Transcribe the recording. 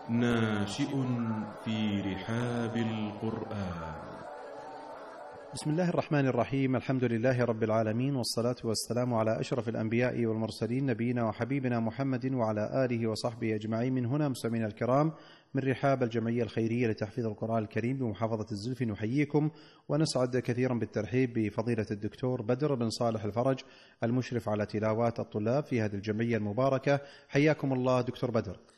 ناشئ في رحاب القرآن. بسم الله الرحمن الرحيم. الحمد لله رب العالمين، والصلاة والسلام على أشرف الأنبياء والمرسلين، نبينا وحبيبنا محمد وعلى آله وصحبه أجمعين. من هنا مستمعينا الكرام من رحاب الجمعية الخيرية لتحفيظ القرآن الكريم بمحافظة الزلفي نحييكم ونسعد كثيرا بالترحيب بفضيلة الدكتور بدر بن صالح الفرج المشرف على تلاوات الطلاب في هذه الجمعية المباركة. حياكم الله دكتور بدر.